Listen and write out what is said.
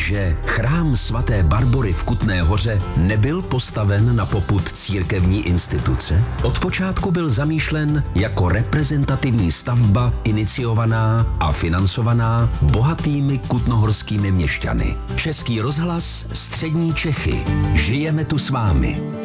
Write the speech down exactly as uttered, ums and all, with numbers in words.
že chrám svaté Barbory v Kutné Hoře nebyl postaven na popud církevní instituce? Od počátku byl zamýšlen jako reprezentativní stavba iniciovaná a financovaná bohatými kutnohorskými měšťany. Český rozhlas, Střední Čechy. Žijeme tu s vámi.